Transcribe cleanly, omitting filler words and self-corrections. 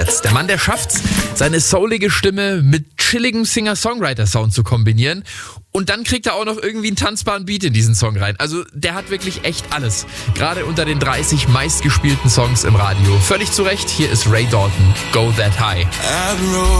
jetzt. Der Mann, der schafft's, seine soulige Stimme mit chilligem Singer-Songwriter-Sound zu kombinieren. Und dann kriegt er auch noch irgendwie einen tanzbaren Beat in diesen Song rein. Also der hat wirklich echt alles. Gerade unter den 30 meistgespielten Songs im Radio. Völlig zu Recht, hier ist Ray Dalton, Go That High.